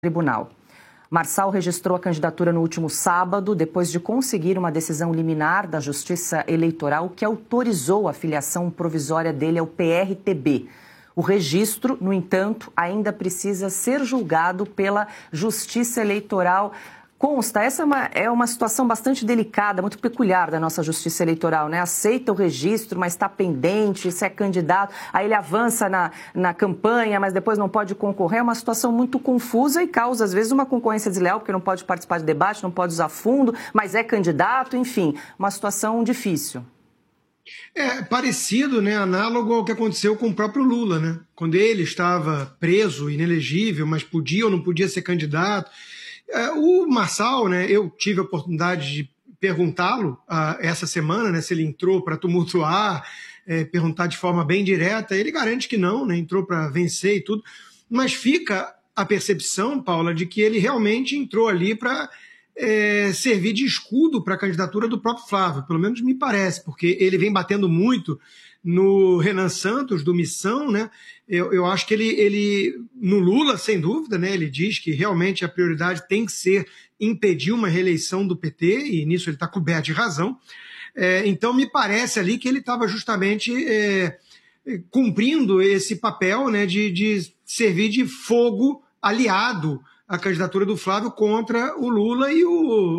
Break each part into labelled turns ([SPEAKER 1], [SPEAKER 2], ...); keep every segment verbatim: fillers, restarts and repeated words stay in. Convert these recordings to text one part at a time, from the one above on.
[SPEAKER 1] Tribunal. Marçal registrou a candidatura no último sábado, depois de conseguir uma decisão liminar da Justiça Eleitoral que autorizou a filiação provisória dele ao P R T B. O registro, no entanto, ainda precisa ser julgado pela Justiça Eleitoral. Consta, essa é uma, é uma situação bastante delicada, muito peculiar da nossa Justiça Eleitoral, né? Aceita o registro, mas está pendente, se é candidato, aí ele avança na, na campanha, mas depois não pode concorrer. É uma situação muito confusa e causa, às vezes, uma concorrência desleal, porque não pode participar de debate, não pode usar fundo, mas é candidato, enfim, uma situação difícil.
[SPEAKER 2] É parecido, né, análogo ao que aconteceu com o próprio Lula, né? Quando ele estava preso, inelegível, mas podia ou não podia ser candidato. O Marçal, né, eu tive a oportunidade de perguntá-lo uh, essa semana, né, se ele entrou para tumultuar, é, perguntar de forma bem direta. Ele garante que não, né, entrou para vencer e tudo, mas fica a percepção, Paula, de que ele realmente entrou ali para é, servir de escudo para a candidatura do próprio Flávio, pelo menos me parece, porque ele vem batendo muito no Renan Santos, do Missão, né? Eu, eu acho que ele, ele, no Lula, sem dúvida, né? Ele diz que realmente a prioridade tem que ser impedir uma reeleição do P T, e nisso ele está coberto de razão. É, então, me parece ali que ele estava justamente é, cumprindo esse papel, né, de, de servir de fogo aliado à candidatura do Flávio contra o Lula e o,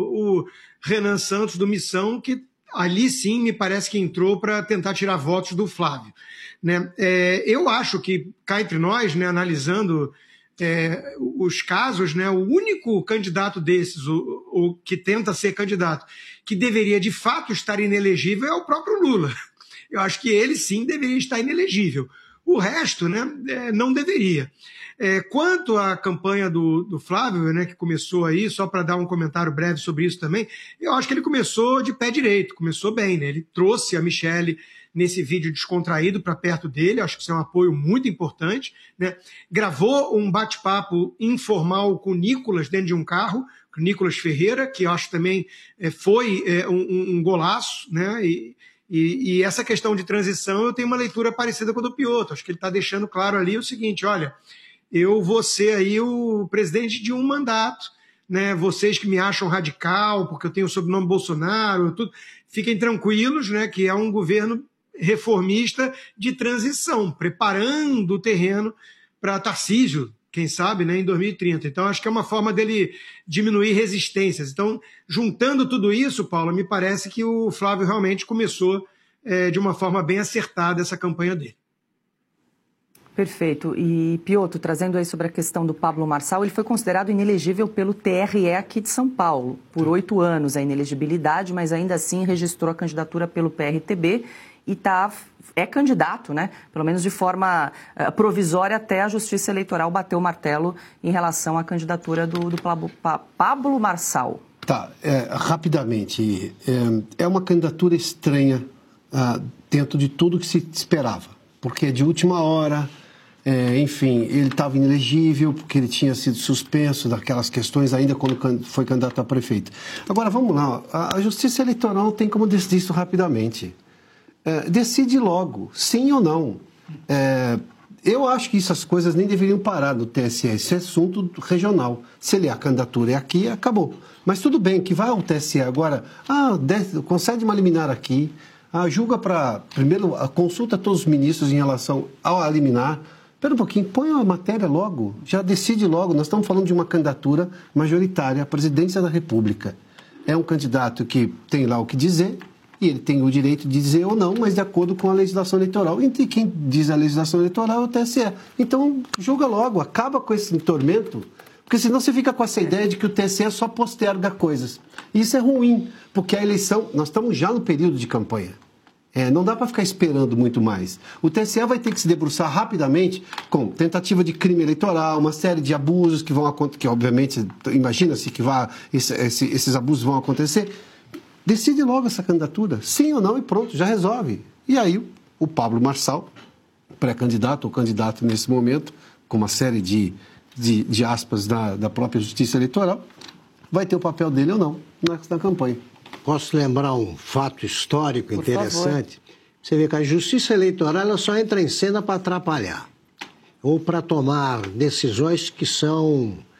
[SPEAKER 2] o Renan Santos, do Missão, que ali sim me parece que entrou para tentar tirar votos do Flávio, né? É, eu acho que, cá entre nós, né, analisando é, os casos, né, o único candidato desses, o, o que tenta ser candidato, que deveria de fato estar inelegível é o próprio Lula. Eu acho que ele sim deveria estar inelegível. O resto, né, é, não deveria. É, quanto à campanha do, do Flávio, né, que começou aí, só para dar um comentário breve sobre isso também, eu acho que ele começou de pé direito, começou bem, né? Ele trouxe a Michelle nesse vídeo descontraído para perto dele, acho que isso é um apoio muito importante, né? Gravou um bate-papo informal com o Nicolas dentro de um carro, com o Nicolas Ferreira, que eu acho também é, foi é, um, um golaço, né? E, e, e essa questão de transição eu tenho uma leitura parecida com a do Piotr, acho que ele está deixando claro ali o seguinte, olha, eu vou ser aí o presidente de um mandato, né? Vocês que me acham radical, porque eu tenho o sobrenome Bolsonaro, tudo, fiquem tranquilos, né? Que é um governo reformista de transição, preparando o terreno para Tarcísio, quem sabe, né, em dois mil e trinta. Então, acho que é uma forma dele diminuir resistências. Então, juntando tudo isso, Paula, me parece que o Flávio realmente começou é, de uma forma bem acertada essa campanha dele.
[SPEAKER 1] Perfeito. E, Piotr, trazendo aí sobre a questão do Pablo Marçal, ele foi considerado inelegível pelo T R E aqui de São Paulo. Por oito anos a inelegibilidade, mas ainda assim registrou a candidatura pelo P R T B e tá, é candidato, né? Pelo menos de forma uh, provisória, até a Justiça Eleitoral bateu o martelo em relação à candidatura do, do Pablo, pa, Pablo Marçal.
[SPEAKER 3] Tá, é, rapidamente. É, é uma candidatura estranha uh, dentro de tudo que se esperava, porque é de última hora. É, enfim, ele estava inelegível porque ele tinha sido suspenso daquelas questões ainda quando foi candidato a prefeito. Agora, vamos lá, a, a Justiça Eleitoral tem como decidir isso rapidamente. É, decide logo, sim ou não. É, eu acho que essas coisas nem deveriam parar no T S E, isso é assunto regional. Se ele é a candidatura é aqui, acabou. Mas tudo bem, que vai ao T S E agora, ah, desce, concede uma liminar aqui, ah, julga para, primeiro, consulta todos os ministros em relação ao liminar. Espera um pouquinho, põe a matéria logo, já decide logo. Nós estamos falando de uma candidatura majoritária à presidência da República. É um candidato que tem lá o que dizer, e ele tem o direito de dizer ou não, mas de acordo com a legislação eleitoral. E quem diz a legislação eleitoral é o T S E. Então, julga logo, acaba com esse tormento, porque senão você fica com essa ideia de que o T S E só posterga coisas. E isso é ruim, porque a eleição, nós estamos já no período de campanha. É, não dá para ficar esperando muito mais. O T S E vai ter que se debruçar rapidamente com tentativa de crime eleitoral, uma série de abusos que vão acontecer, que obviamente, imagina-se que vá, esse, esse, esses abusos vão acontecer. Decide logo essa candidatura, sim ou não, e pronto, já resolve. E aí o Pablo Marçal, pré-candidato ou candidato nesse momento, com uma série de, de, de aspas da, da própria Justiça Eleitoral, vai ter o papel dele ou não na, na campanha.
[SPEAKER 4] Posso lembrar um fato histórico interessante? Você vê que a Justiça Eleitoral ela só entra em cena para atrapalhar ou para tomar decisões que são